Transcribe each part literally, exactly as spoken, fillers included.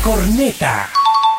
corneta.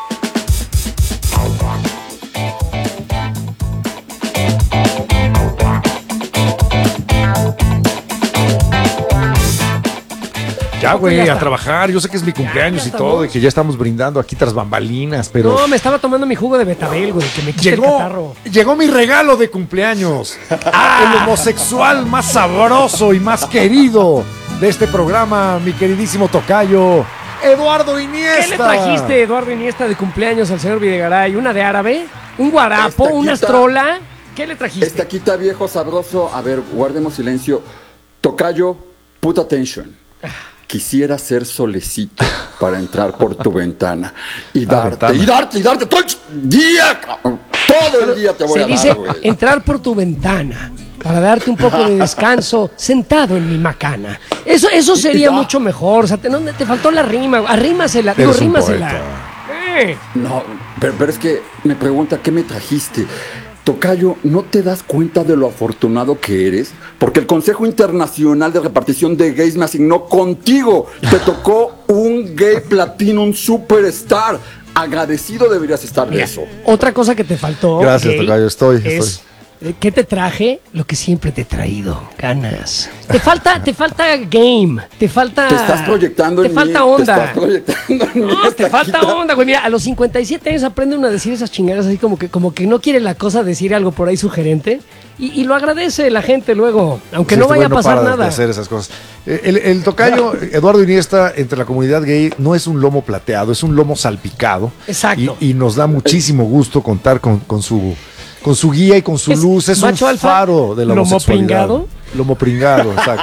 Ya, güey, a trabajar. Yo sé que es mi cumpleaños ya, ya y todo, y que ya estamos brindando aquí tras bambalinas, pero... No, me estaba tomando mi jugo de betabel, güey, que me quita el catarro. Llegó mi regalo de cumpleaños. Ah, el homosexual más sabroso y más querido de este programa, mi queridísimo tocayo, Eduardo Iniesta. ¿Qué le trajiste, Eduardo Iniesta, de cumpleaños al señor Videgaray? ¿Una de árabe? ¿Un guarapo? Estaquita, ¿una astrola? ¿Qué le trajiste? Estaquita viejo sabroso. A ver, guardemos silencio. Tocayo, put attention. Quisiera ser solecito para entrar por tu ventana y darte, y darte, y darte todo el día, todo el día te voy Se a dice dar, güey. Entrar por tu ventana para darte un poco de descanso sentado en mi macana. Eso, eso sería mucho mejor. O sea, te, no, te faltó la rima. Arrímasela, digo, rímasela. Eh. No, pero, pero es que me pregunta, ¿qué me trajiste? Tocayo, ¿no te das cuenta de lo afortunado que eres? Porque el Consejo Internacional de Repartición de Gays me asignó contigo. Te tocó un gay platinum superstar. Agradecido deberías estar de eso. Otra cosa que te faltó. Gracias, gay, Tocayo, estoy, es, estoy. ¿Qué te traje? Lo que siempre te he traído, ganas. Te falta, te falta game, te falta... Te estás proyectando te en falta mí, onda. Te estás proyectando en mí. No, te falta onda, güey. Mira, a los cincuenta y siete años aprende uno a decir esas chingadas así como que, como que no quiere la cosa decir algo por ahí sugerente. Y, y lo agradece la gente luego, aunque sí, no vaya a pasar no para nada. De hacer esas cosas. El, el tocayo Eduardo Iniesta, entre la comunidad gay, no es un lomo plateado, es un lomo salpicado. Exacto. Y, y nos da muchísimo gusto contar con, con su... con su guía y con su es luz, es un alfa, faro de la homosexualidad. ¿Lomo pringado? Lomo pringado, exacto.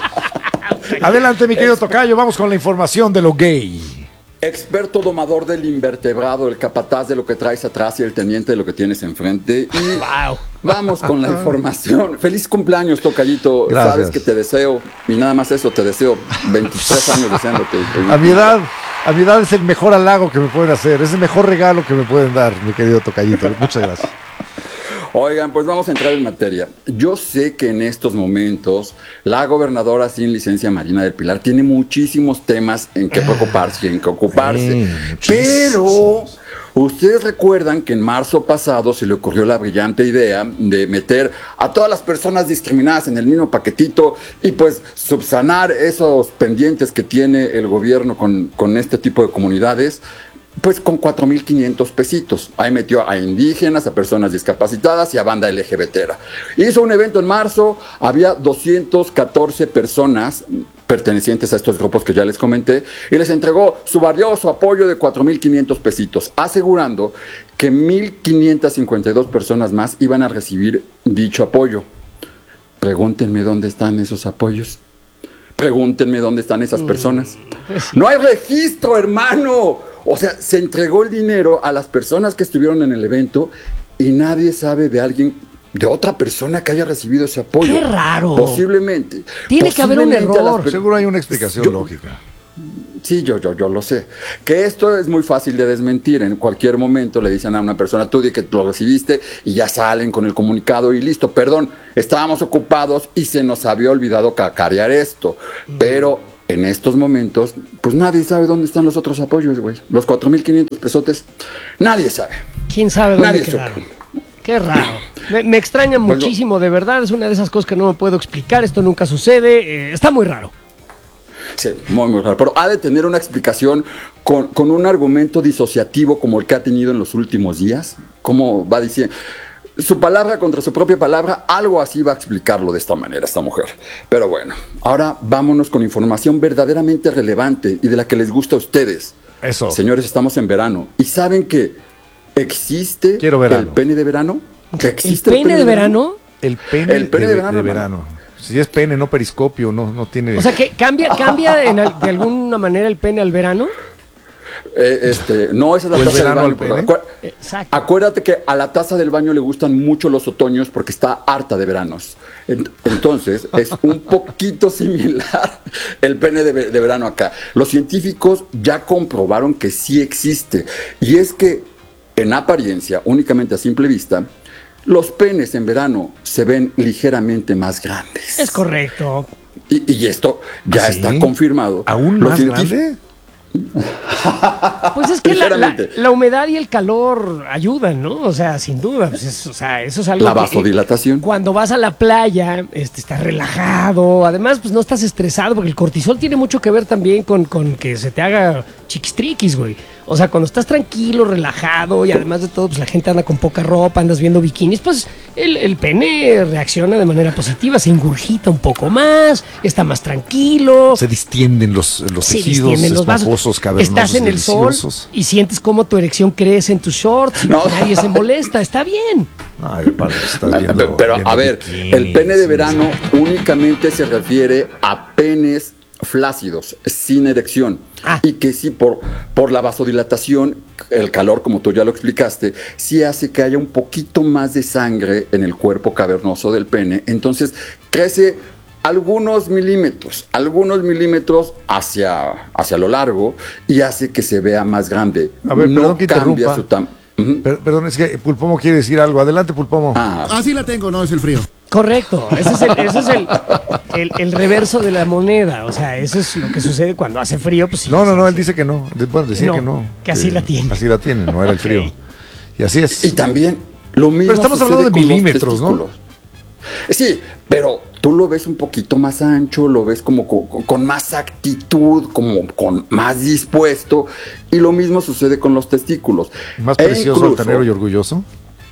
Adelante, mi querido tocayo, vamos con la información de lo gay. Experto domador del invertebrado, el capataz de lo que traes atrás y el teniente de lo que tienes enfrente. Y wow. Vamos con la información. Feliz cumpleaños, tocayito. Gracias. Sabes que te deseo, y nada más eso, te deseo veintitrés años deseándote. A mi edad, a mi edad es el mejor halago que me pueden hacer, es el mejor regalo que me pueden dar, mi querido tocayito. Muchas gracias. Oigan, pues vamos a entrar en materia. Yo sé que en estos momentos la gobernadora sin licencia Marina del Pilar tiene muchísimos temas en que preocuparse y en que ocuparse, sí, pero ustedes recuerdan que en marzo pasado se le ocurrió la brillante idea de meter a todas las personas discriminadas en el mismo paquetito y pues subsanar esos pendientes que tiene el gobierno con, con este tipo de comunidades. Pues con cuatro mil quinientos pesitos. Ahí metió a indígenas, a personas discapacitadas y a banda L G B T. Hizo un evento en marzo, había doscientas catorce personas pertenecientes a estos grupos que ya les comenté, y les entregó su valioso apoyo de cuatro mil quinientos pesitos, asegurando que mil quinientas cincuenta y dos personas más iban a recibir dicho apoyo. Pregúntenme dónde están esos apoyos. Pregúntenme dónde están esas personas. ¡No hay registro, hermano! O sea, se entregó el dinero a las personas que estuvieron en el evento y nadie sabe de alguien, de otra persona que haya recibido ese apoyo. ¡Qué raro! Posiblemente. Tiene que haber un error. Per- Seguro hay una explicación yo, lógica. Sí, yo, yo, yo lo sé. Que esto es muy fácil de desmentir. En cualquier momento le dicen a una persona, tú di que lo recibiste, y ya salen con el comunicado y listo. Perdón, estábamos ocupados y se nos había olvidado cacarear esto. Mm. Pero en estos momentos, pues nadie sabe dónde están los otros apoyos, güey. Los cuatro mil quinientos pesotes, nadie sabe. ¿Quién sabe dónde nadie quedaron? sabe. Qué raro. Me, me extraña bueno, muchísimo, de verdad. Es una de esas cosas que no me puedo explicar. Esto nunca sucede. Eh, está muy raro. Sí, muy, muy raro. Pero ha de tener una explicación con, con un argumento disociativo como el que ha tenido en los últimos días. ¿Cómo va diciendo? Su palabra contra su propia palabra, algo así va a explicarlo de esta manera esta mujer. Pero bueno, ahora vámonos con información verdaderamente relevante y de la que les gusta a ustedes. Eso. Señores, estamos en verano. ¿Y saben que existe Quiero verano. el pene de verano? ¿Que existe ¿El pene, el pene de verano? El pene, el pene de, de verano. De verano. Si es pene, no periscopio, no, no tiene... O sea, que cambia, cambia en, de alguna manera el pene al verano. Eh, este, no, esa es la pues taza del baño. Acuérdate, Exacto. acuérdate que a la taza del baño le gustan mucho los otoños porque está harta de veranos. Entonces, es un poquito similar el pene de, de verano acá. Los científicos ya comprobaron que sí existe. Y es que, en apariencia, únicamente a simple vista, los penes en verano se ven ligeramente más grandes. Es correcto. Y, y esto ya ¿Sí? está confirmado. ¿Aún los más grande? Pues es que la, la, la humedad y el calor ayudan, ¿no? O sea, sin duda. Pues es, o sea, eso es algo. La vasodilatación. Que, cuando vas a la playa, este, estás relajado. Además, pues no estás estresado, porque el cortisol tiene mucho que ver también con, con que se te haga chiquistriquis, güey. O sea, cuando estás tranquilo, relajado y además de todo, pues la gente anda con poca ropa, andas viendo bikinis, pues el, el pene reacciona de manera positiva, se ingurgita un poco más, está más tranquilo. Se distienden los, los se tejidos distienden los esponjosos, cavernosos, estás en deliciosos. El sol y sientes cómo tu erección crece en tus shorts y no. Nadie se molesta, está bien. Ay, padre, estás viendo, pero, pero viendo a ver, bikinis, el pene de verano únicamente se refiere a penes flácidos, sin erección. Ah. Y que sí, por, por la vasodilatación, el calor, como tú ya lo explicaste, sí hace que haya un poquito más de sangre en el cuerpo cavernoso del pene. Entonces, crece algunos milímetros, algunos milímetros hacia, hacia lo largo y hace que se vea más grande. A ver, no perdón que cambia su tamaño. Uh-huh. Per- perdón, es que Pulpomo quiere decir algo. Adelante, Pulpomo. Ah, ah sí la tengo, no, es el frío. Correcto, ese es, el, ese es el, el, el reverso de la moneda, o sea, eso es lo que sucede cuando hace frío. Pues sí, no, no, no, hace. Él dice que no, bueno, decía no, que no. Que así la tiene. Así la tiene, no era el frío. Okay. Y así es. Y también lo mismo. Pero estamos hablando de milímetros, ¿no? Sí, pero tú lo ves un poquito más ancho, lo ves como con, con más actitud, como con más dispuesto, y lo mismo sucede con los testículos. Más e precioso, incluso, altanero y orgulloso.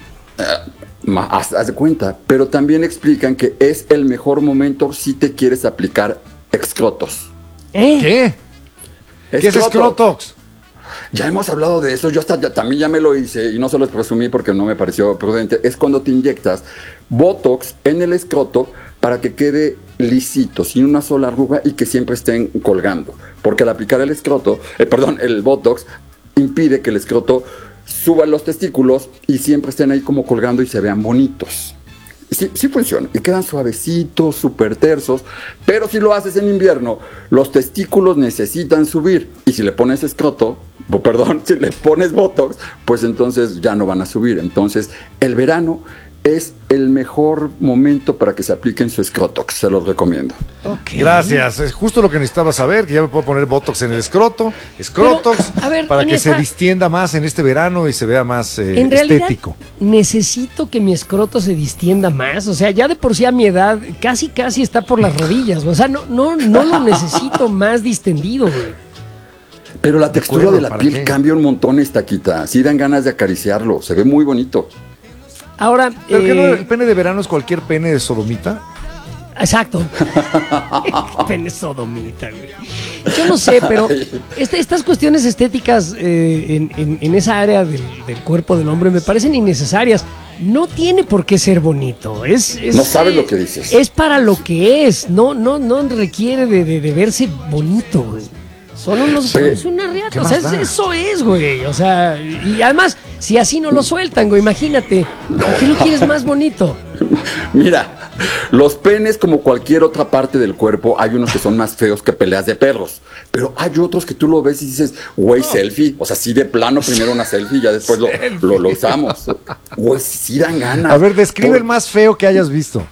Uh, haz, haz de cuenta, pero también explican que es el mejor momento si te quieres aplicar excrotos. ¿Eh? ¿Qué? Escroto. ¿Qué es escrotox? Ya hemos hablado de eso, yo hasta ya, también ya me lo hice y no se los presumí porque no me pareció prudente. Es cuando te inyectas Botox en el escroto para que quede lisito, sin una sola arruga y que siempre estén colgando. Porque al aplicar el escroto, eh, perdón, el Botox impide que el escroto suba los testículos y siempre estén ahí como colgando y se vean bonitos. Sí, sí funciona, y quedan suavecitos, súper tersos, pero si lo haces en invierno, los testículos necesitan subir, y si le pones escroto, oh, perdón, si le pones Botox, pues entonces ya no van a subir. Entonces, el verano es el mejor momento para que se apliquen su escrotox, se los recomiendo. Okay. Gracias, es justo lo que necesitaba saber, que ya me puedo poner Botox en el escroto, escrotox, Pero, ver, para que esa... se distienda más en este verano y se vea más eh, en estético. Necesito que mi escroto se distienda más, o sea, ya de por sí a mi edad casi casi está por las rodillas, o sea, no, no, no lo necesito más distendido, güey. Pero la textura de, acuerdo, de la piel qué? cambia un montón, Estaquita, sí dan ganas de acariciarlo, se ve muy bonito. Ahora, ¿pero eh, que no, el pene de verano es cualquier pene de sodomita? Exacto. Pene sodomita, güey. Yo no sé, pero este, estas cuestiones estéticas eh, en, en, en esa área del, del cuerpo del hombre me parecen innecesarias. No tiene por qué ser bonito. Es, es, no sabes lo que dices. Es para lo que es. No, no, no requiere de, de, de verse bonito, güey. Son unos, sí. Es una riata, o sea, es, eso es, güey, o sea, y además, si así no lo sueltan, güey, imagínate, ¿por qué lo quieres más bonito? Mira, los penes, como cualquier otra parte del cuerpo, hay unos que son más feos que peleas de perros, pero hay otros que tú lo ves y dices, güey, selfie, o sea, sí de plano, primero una selfie y ya después lo, lo, lo usamos, güey, sí dan ganas. A ver, describe por... el más feo que hayas visto.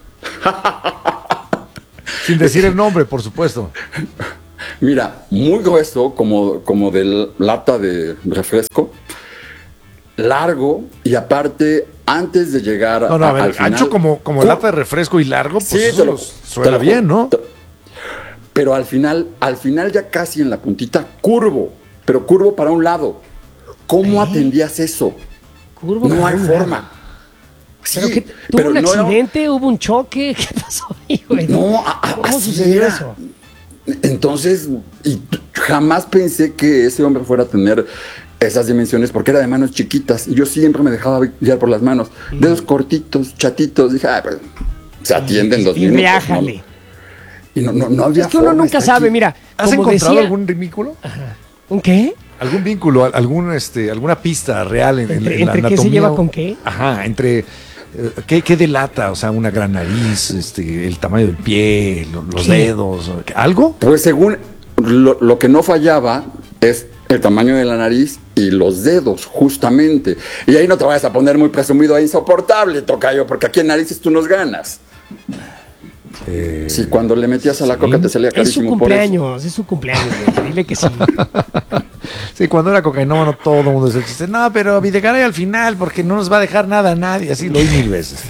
Sin decir el nombre, por supuesto. Mira, muy grueso, como, como de lata de refresco, largo y aparte, antes de llegar no, no, a, a ver, al final, ancho como, como lata de refresco y largo, pues sí, eso lo, suena lo, bien, ¿no? Te, pero al final, al final ya casi en la puntita, curvo, pero curvo para un lado. ¿Cómo ¿Eh? atendías eso? Curvo no hay forma. Lado. Sí, ¿Pero que tuvo pero un no accidente? Era... ¿Hubo un choque? ¿Qué pasó ahí, güey? No, a, ¿Cómo así sucedió era. eso? Entonces, y jamás pensé que ese hombre fuera a tener esas dimensiones porque era de manos chiquitas y yo siempre me dejaba guiar por las manos, mm. dedos cortitos, chatitos, dije, ah, pues, se atienden dos y minutos. Viájale. ¿no? Y no, no, no había es que uno nunca sabe, aquí. Mira. ¿Has como encontrado decía... algún vínculo? Ajá. ¿Un qué? ¿Algún vínculo, algún, este, alguna pista real en, ¿Entre, en, en la entre anatomía? ¿Qué se lleva con qué? Ajá, entre... ¿Qué, ¿Qué delata? O sea, una gran nariz, este, el tamaño del pie, lo, los ¿Qué? dedos, ¿algo? Pues según lo, lo que no fallaba es el tamaño de la nariz y los dedos, justamente. Y ahí no te vayas a poner muy presumido e insoportable, tocayo, porque aquí en narices tú nos ganas. Eh, sí, cuando le metías a la sí. coca te salía carísimo. Es su cumpleaños, es su cumpleaños, güey. Dile que sí. Sí, cuando era cocainómano todo el mundo decía, chiste, no, pero Videgaray al final, porque no nos va a dejar nada a nadie. Así lo oí mil veces.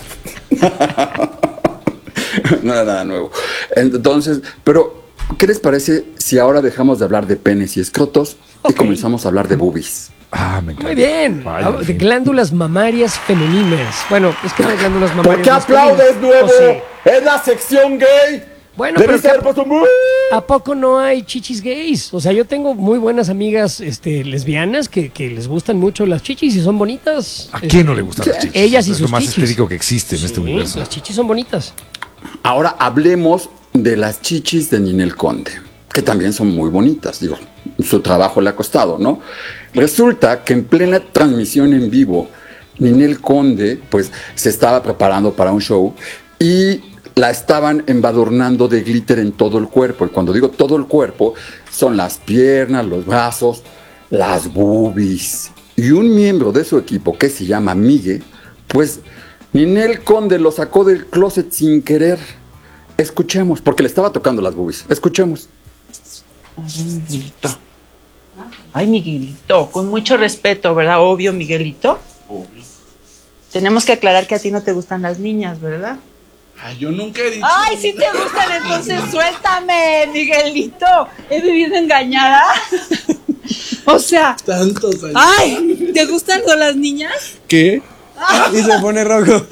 No era nada nuevo. Entonces, pero, ¿qué les parece si ahora dejamos de hablar de penes y escrotos okay. y comenzamos a hablar de boobies? Ah, me encanta. Muy bien. Vaya, de glándulas mamarias femeninas. Bueno, es que no hay glándulas mamarias. ¿Por qué aplaudes, nuevo? Sí. Es la sección gay. Bueno, pero ¿a poco no hay chichis gays? O sea, yo tengo muy buenas amigas este, lesbianas que, que les gustan mucho las chichis y son bonitas. ¿A quién no le gustan las chichis? Ellas y es sus lo más chichis. estético que existe en sí, este universo. Las chichis son bonitas. Ahora hablemos de las chichis de Ninel Conde, que también son muy bonitas. Digo, su trabajo le ha costado, ¿no? Resulta que en plena transmisión en vivo, Ninel Conde, pues, se estaba preparando para un show y la estaban embadurnando de glitter en todo el cuerpo. Y cuando digo todo el cuerpo, son las piernas, los brazos, las boobies. Y un miembro de su equipo, que se llama Migue, pues Ninel Conde lo sacó del closet sin querer. Escuchemos, porque le estaba tocando las boobies. Escuchemos. Ay, Miguelito. Ay, Miguelito, con mucho respeto, ¿verdad? Obvio, Miguelito. Obvio. Tenemos que aclarar que a ti no te gustan las niñas, ¿verdad? Ay, yo nunca he dicho. Ay, si te gustan, entonces suéltame, Miguelito. He vivido engañada. O sea. Tantos años. Ay, ¿te gustan las niñas? ¿Qué? Y se pone rojo.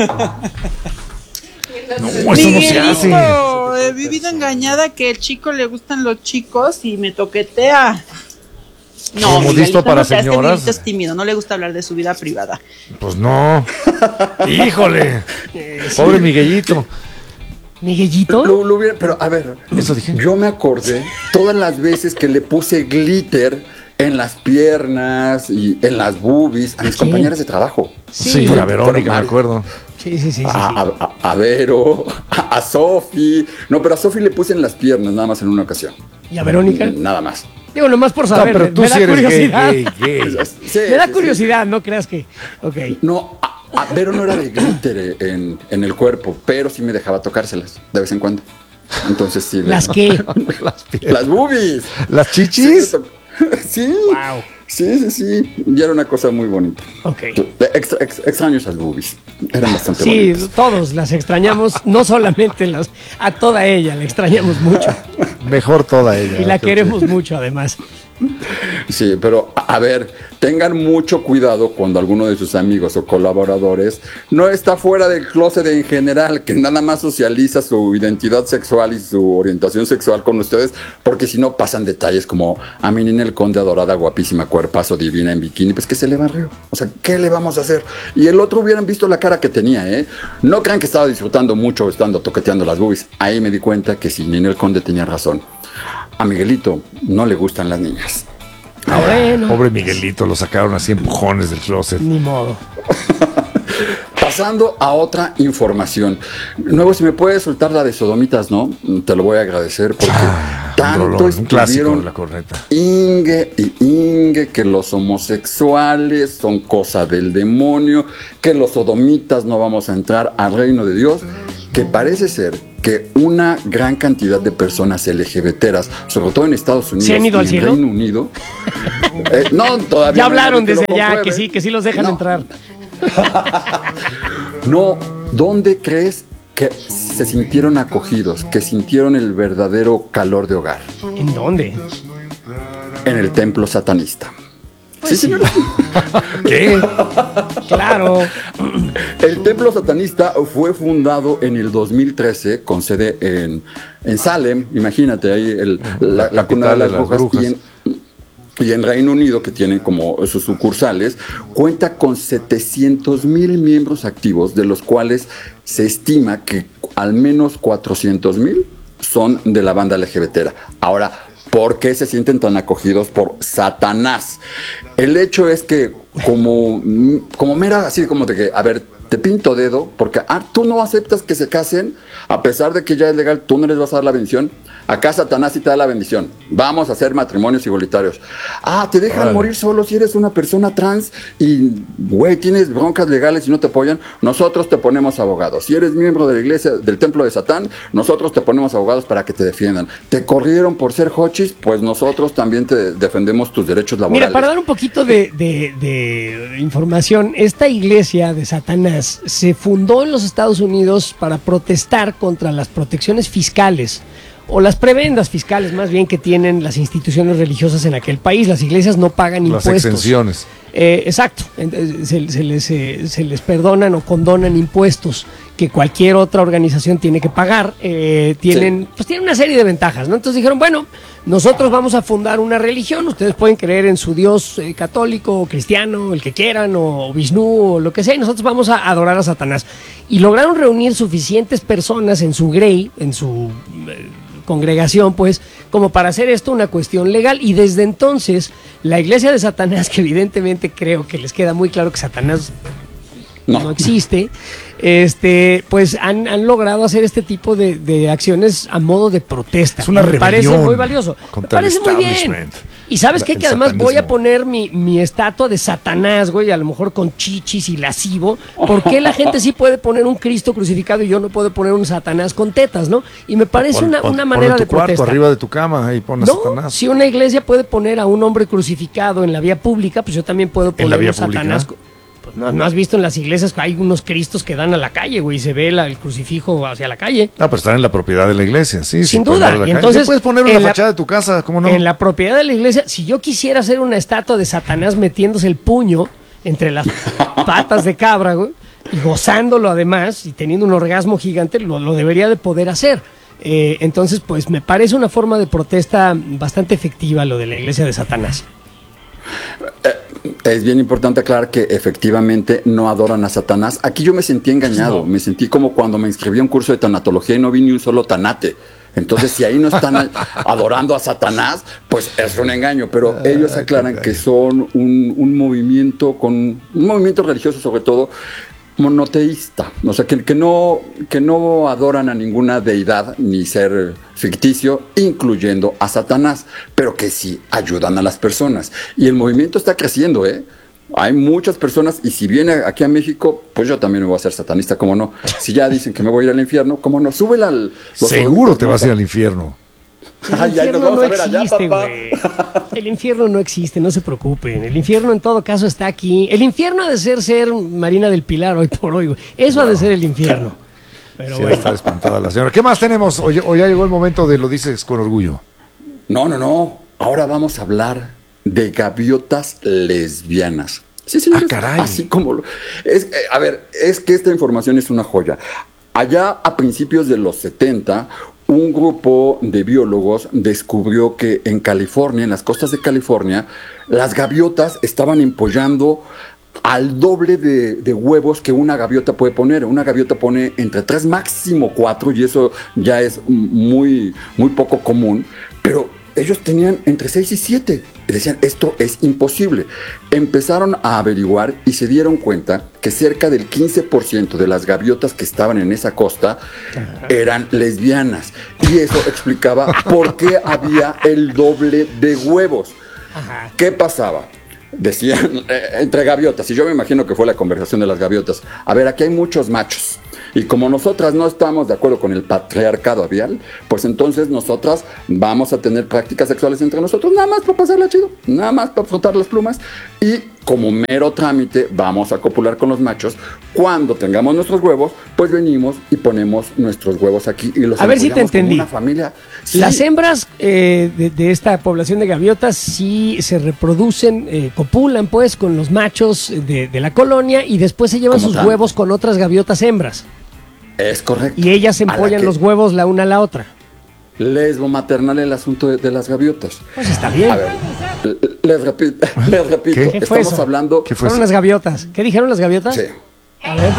No, eso no se hace. He vivido engañada que el chico le gustan los chicos y me toquetea. No, Miguelito para no creas, señoras. Miguelito es tímido, no le gusta hablar de su vida privada. Pues no. Híjole. Pobre Miguelito. ¿Miguelito? Lo, lo hubiera, pero a ver, eso dije. Yo me acordé todas las veces que le puse glitter en las piernas y en las boobies a mis ¿Quién? compañeras de trabajo. Sí, sí, a Verónica, me acuerdo. Sí, sí, sí. sí, a, sí. A, a, a Vero, a, a Sofi. No, pero a Sofi le puse en las piernas nada más en una ocasión. ¿Y a Verónica? Nada más. Digo, nomás por saber, no, pero tú me sí da eres curiosidad. Gay, gay, gay. Sí, me da sí, curiosidad, sí. No creas que... Ok. No, a, a Vero no era de glitter en, en el cuerpo, pero sí me dejaba tocárselas de vez en cuando. Entonces sí. ¿Las qué? las, las boobies. ¿Las chichis? Sí. Wow. Sí, sí, sí. Y era una cosa muy bonita. Ok. Extra, ex, extraño esas boobies. Eran bastante sí, bonitas. Sí, todos las extrañamos, no solamente las, a toda ella, la extrañamos mucho. Mejor toda ella. Y la queremos mucho, además. Sí, pero a ver, tengan mucho cuidado cuando alguno de sus amigos o colaboradores no está fuera del closet en general, que nada más socializa su identidad sexual y su orientación sexual con ustedes, porque si no pasan detalles como a mi Ninel Conde adorada, guapísima, cuerpazo, divina en bikini, pues que se le barrió. O sea, ¿qué le vamos a hacer? Y el otro hubieran visto la cara que tenía, ¿eh? No crean que estaba disfrutando mucho estando toqueteando las boobies. Ahí me di cuenta que si Ninel Conde tenía razón. A Miguelito no le gustan las niñas. Ah, bueno. Pobre Miguelito, lo sacaron así empujones del closet. Ni modo. Pasando a otra información. Nuevo, si me puedes soltar la de sodomitas, ¿no? Te lo voy a agradecer porque ah, tanto un, rolón, un clásico estuvieron la corneta. Inge y Inge que los homosexuales son cosa del demonio, que los sodomitas no vamos a entrar al reino de Dios, que parece ser que una gran cantidad de personas LGBTeras, sobre todo en Estados Unidos ¿Se han ido y al en cielo? Reino Unido, eh, no, todavía ya no hablaron que desde lo allá, compruebe. que sí, que sí los dejan no. entrar. No, ¿dónde crees que se sintieron acogidos, que sintieron el verdadero calor de hogar? ¿En dónde? En el templo satanista. Pues sí, señor. ¿Qué? Claro. El templo satanista fue fundado en el dos mil trece con sede en, en Salem, imagínate ahí el, la, la cuna de las, de las brujas, brujas. Y, en, y en Reino Unido, que tienen como sus sucursales, cuenta con setecientos mil miembros activos, de los cuales se estima que al menos cuatrocientos mil son de la banda LGBTera. Ahora, ¿por qué se sienten tan acogidos por Satanás? El hecho es que como, como mera, así como de que, a ver, te pinto dedo, porque ah, tú no aceptas que se casen, a pesar de que ya es legal, tú no les vas a dar la bendición. Acá Satanás sí te da la bendición. Vamos a hacer matrimonios igualitarios. Ah, te dejan Órale. morir solo si eres una persona trans y, güey, tienes broncas legales y no te apoyan. Nosotros te ponemos abogados. Si eres miembro de la iglesia, del templo de Satán, nosotros te ponemos abogados para que te defiendan. Te corrieron por ser hochis, pues nosotros también te defendemos tus derechos laborales. Mira, para dar un poquito de, de, de información, esta iglesia de Satanás se fundó en los Estados Unidos para protestar contra las protecciones fiscales o las prebendas fiscales más bien que tienen las instituciones religiosas en aquel país. Las iglesias no pagan Las impuestos. exenciones. Eh, exacto, se, se, les, eh, se les perdonan o condonan impuestos que cualquier otra organización tiene que pagar. Eh, tienen, sí. Pues tienen una serie de ventajas, ¿no? Entonces dijeron, bueno, nosotros vamos a fundar una religión, ustedes pueden creer en su Dios eh, católico o cristiano, el que quieran, o, o Vishnu, o lo que sea, y nosotros vamos a adorar a Satanás. Y lograron reunir suficientes personas en su grey, en su eh, congregación, pues, como para hacer esto una cuestión legal. Y desde entonces, la iglesia de Satanás, que evidentemente creo que les queda muy claro que Satanás no, no existe, este, pues han, han logrado hacer este tipo de, de acciones a modo de protesta. Es una Me parece rebelión muy valioso. Me parece muy bien. Y sabes qué, que además voy a poner mi, mi estatua de Satanás, güey, a lo mejor con chichis y lascivo. ¿Por qué la gente sí puede poner un Cristo crucificado y yo no puedo poner un Satanás con tetas, no? Y me parece Pon, una, pon, una manera pon en tu de protesta. cuarto, arriba de tu cama, ahí pon a No, Satanás. si una iglesia puede poner a un hombre crucificado en la vía pública, pues yo también puedo poner ¿En la vía un Satanás. pública? Pues no, no has visto en las iglesias que hay unos cristos que dan a la calle, güey, y se ve la, el crucifijo hacia la calle. No, pero están en la propiedad de la iglesia, sí. Sin sí, duda. Y entonces, ¿sí puedes ponerlo en la, la fachada de tu casa? ¿Cómo no? En la propiedad de la iglesia, si yo quisiera hacer una estatua de Satanás metiéndose el puño entre las patas de cabra, güey, y gozándolo además, y teniendo un orgasmo gigante, lo, lo debería de poder hacer. Eh, entonces, pues me parece una forma de protesta bastante efectiva lo de la iglesia de Satanás. Es bien importante aclarar que efectivamente no adoran a Satanás. Aquí yo me sentí engañado, no. me sentí como cuando me inscribí a un curso de tanatología y no vi ni un solo tanate. Entonces, si ahí no están adorando a Satanás, pues es un engaño. Pero ah, ellos aclaran que son un, un movimiento con un movimiento religioso, sobre todo monoteísta, o sea, que, que, no, que no adoran a ninguna deidad ni ser ficticio, incluyendo a Satanás, pero que sí ayudan a las personas. Y el movimiento está creciendo, ¿eh? Hay muchas personas, y si viene aquí a México, pues yo también me voy a hacer satanista, ¿cómo no? Si ya dicen que me voy a ir al infierno, ¿cómo no? Súbela al... Seguro te vas a ir al infierno. El Ay, infierno no existe, güey. El infierno no existe, no se preocupen. El infierno en todo caso está aquí. El infierno ha de ser ser Marina del Pilar hoy por hoy, güey. Eso no. ha de ser el infierno. Pero sí, bueno. Está espantada la señora. ¿Qué más tenemos? O, o ya llegó el momento de lo dices con orgullo. No, no, no. Ahora vamos a hablar de gaviotas lesbianas. Sí, señores. Ah, caray. Así como lo, es, eh, a ver, es que esta información es una joya. Allá a principios de los setenta, un grupo de biólogos descubrió que en California, en las costas de California, las gaviotas estaban empollando al doble de, de huevos que una gaviota puede poner. Una gaviota pone entre tres, máximo cuatro, y eso ya es muy, muy poco común, pero ellos tenían entre seis y siete. Y decían, esto es imposible. Empezaron a averiguar y se dieron cuenta que cerca del quince por ciento de las gaviotas que estaban en esa costa eran lesbianas. Y eso explicaba por qué había el doble de huevos. ¿Qué pasaba? Decían, eh, entre gaviotas, y yo me imagino que fue la conversación de las gaviotas, a ver, aquí hay muchos machos, y como nosotras no estamos de acuerdo con el patriarcado avial, pues entonces nosotras vamos a tener prácticas sexuales entre nosotros, nada más para pasarla chido, nada más para frotar las plumas, y como mero trámite vamos a copular con los machos. Cuando tengamos nuestros huevos, pues venimos y ponemos nuestros huevos aquí y los a ver si te entendí. Una familia. Sí. Las hembras eh, de, de esta población de gaviotas sí se reproducen, eh, copulan pues con los machos de, de la colonia y después se llevan sus tal? huevos con otras gaviotas hembras. Es correcto. Y ellas empollan los huevos la una a la otra. Lesbo maternal el asunto de, de las gaviotas. Pues está bien. A ver, les repito, les repito. ¿Qué? ¿Qué fue estamos eso? hablando. ¿Qué fueron las gaviotas? ¿Qué dijeron las gaviotas? Sí. A ver.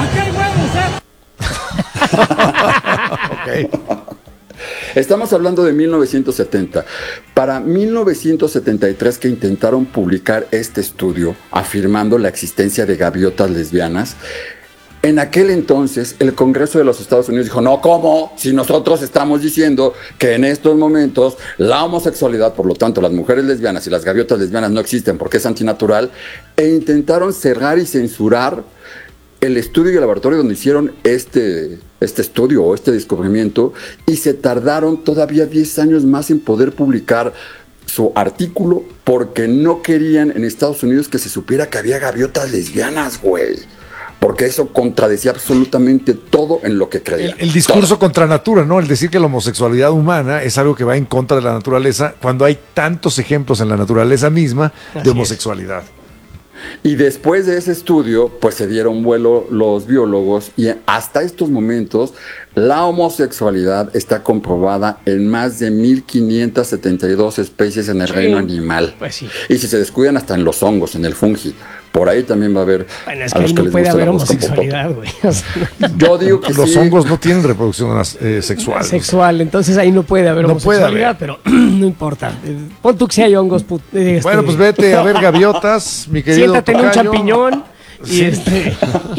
Okay. Estamos hablando de mil novecientos setenta. Para mil novecientos setenta y tres, que intentaron publicar este estudio afirmando la existencia de gaviotas lesbianas, En aquel entonces, el Congreso de los Estados Unidos dijo, no, ¿cómo? Si nosotros estamos diciendo que en estos momentos la homosexualidad, por lo tanto, las mujeres lesbianas y las gaviotas lesbianas no existen porque es antinatural, e intentaron cerrar y censurar el estudio y el laboratorio donde hicieron este, este estudio o este descubrimiento, y se tardaron todavía diez años más en poder publicar su artículo porque no querían en Estados Unidos que se supiera que había gaviotas lesbianas, güey. Porque eso contradecía absolutamente todo en lo que creían. El, el discurso todo. contra natura, ¿no? El decir que la homosexualidad humana es algo que va en contra de la naturaleza, cuando hay tantos ejemplos en la naturaleza misma de homosexualidad. Y después de ese estudio, pues se dieron vuelo los biólogos, y hasta estos momentos la homosexualidad está comprobada en más de mil quinientas setenta y dos especies en el sí. reino animal. Pues sí. Y si se descuidan, hasta en los hongos, en el fungi. Por ahí también va a haber. Bueno, es que ahí no puede haber homosexualidad, güey. O sea, yo digo que los sí. hongos no tienen reproducción eh, sexual. Sexual, entonces ahí no puede haber no homosexualidad, puede haber. Pero no importa. Pon tú que si hay hongos. Put, este, bueno, pues vete a ver gaviotas, mi querido siéntate tocayo. en un champiñón y sí. este.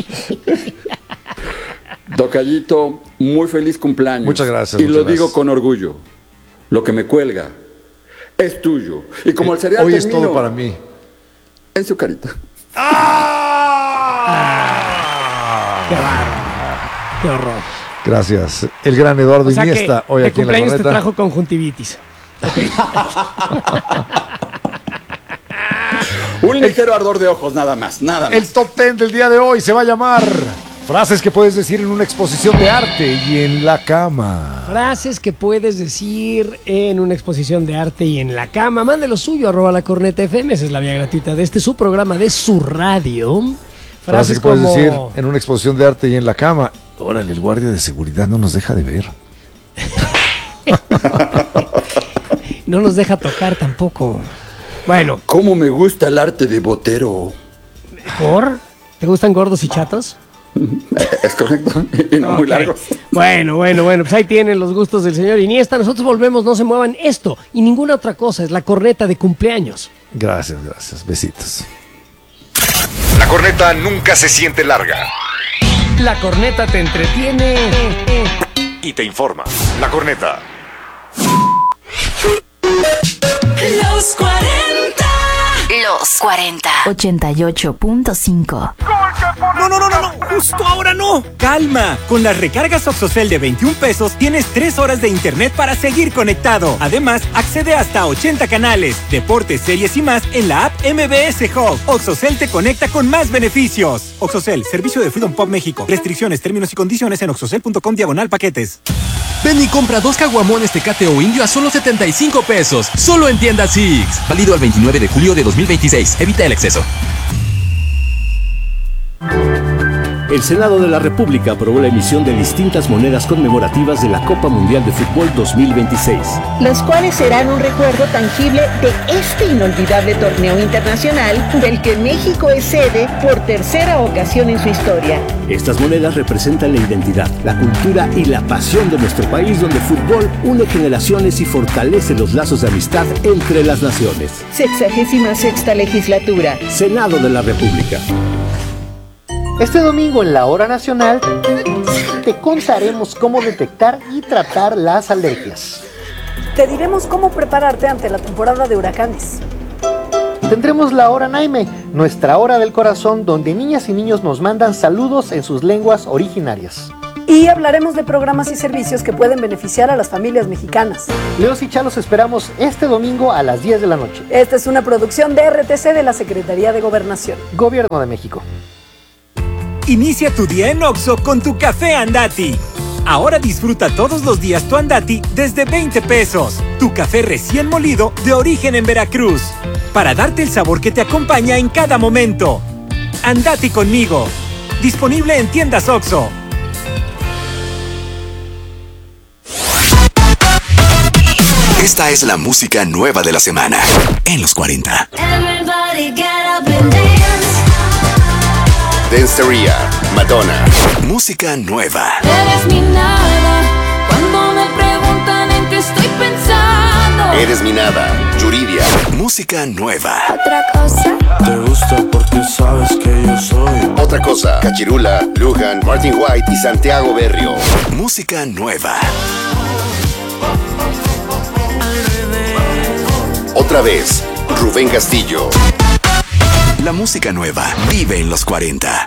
Tocayito, muy feliz cumpleaños. Muchas gracias. Y muchas lo gracias. digo con orgullo. Lo que me cuelga es tuyo. Y como eh, el cereal hoy termino, es todo para mí. En su carita. ¡Ah! Ah, ¡Qué bárbaro! ¡Qué horror! Gracias. El gran Eduardo o sea Iniesta, hoy aquí en La Corneta. Te trajo conjuntivitis. Okay. Un ligero ardor de ojos, nada más, nada más. El top ten del día de hoy se va a llamar frases que puedes decir en una exposición de arte y en la cama. Frases que puedes decir en una exposición de arte y en la cama. Mande lo suyo, arroba La Corneta F M. Esa es la vía gratuita de este su programa de su radio. Frases, frases que como... puedes decir en una exposición de arte y en la cama. Órale, el guardia de seguridad no nos deja de ver. No nos deja tocar tampoco. Bueno. ¿Cómo me gusta el arte de botero? ¿Por? ¿Te gustan gordos y chatos? Es correcto, y no okay. muy largos. Bueno, bueno, bueno, pues ahí tienen los gustos del señor Iniesta. Nosotros volvemos, no se muevan esto y ninguna otra cosa. Es la corneta de cumpleaños. Gracias, gracias. Besitos. La corneta nunca se siente larga. La corneta te entretiene y te informa. La corneta. Los cuarenta. Los cuarenta. ochenta y ocho punto cinco. No, no, no, no, no, justo ahora no. Calma, con las recargas Oxocel de veintiún pesos tienes tres horas de internet para seguir conectado. Además, accede hasta ochenta canales, deportes, series y más en la app M B S Hub. Oxocel te conecta con más beneficios. Oxocel, servicio de Freedom Pop México. Restricciones, términos y condiciones en oxocel.com diagonal paquetes. Ven y compra dos caguamones Tecate o Indio a solo setenta y cinco pesos. Solo en tiendas Six. Válido al veintinueve de julio de dos mil veintiséis. Evita el exceso. El Senado de la República aprobó la emisión de distintas monedas conmemorativas de la Copa Mundial de Fútbol dos mil veintiséis. Las cuales serán un recuerdo tangible de este inolvidable torneo internacional del que México es sede por tercera ocasión en su historia. Estas monedas representan la identidad, la cultura y la pasión de nuestro país, donde el fútbol une generaciones y fortalece los lazos de amistad entre las naciones. Sexagésima sexta legislatura. Senado de la República. Este domingo en la Hora Nacional te contaremos cómo detectar y tratar las alergias. Te diremos cómo prepararte ante la temporada de huracanes. Tendremos la Hora Naime, nuestra hora del corazón, donde niñas y niños nos mandan saludos en sus lenguas originarias. Y hablaremos de programas y servicios que pueden beneficiar a las familias mexicanas. Leos y Chalos esperamos este domingo a las diez de la noche. Esta es una producción de R T C de la Secretaría de Gobernación. Gobierno de México. Inicia tu día en Oxxo con tu café Andati. Ahora disfruta todos los días tu Andati desde veinte pesos. Tu café recién molido de origen en Veracruz. Para darte el sabor que te acompaña en cada momento. Andati conmigo. Disponible en tiendas Oxxo. Esta es la música nueva de la semana en los cuarenta. Danceteria, Madonna. Música nueva. Eres mi nada, cuando me preguntan en qué estoy pensando. Eres mi nada, Yuridia. Música nueva. Otra cosa. Te gusta porque sabes que yo soy. Otra otra cosa. Cachirula, Lujan, Martin White y Santiago Berrio. Música nueva. Otra vez, Rubén Castillo. La música nueva vive en los cuarenta.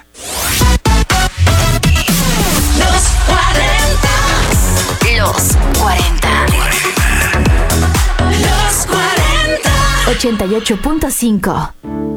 Los cuarenta. Los cuarenta. Los cuarenta. ochenta y ocho punto cinco.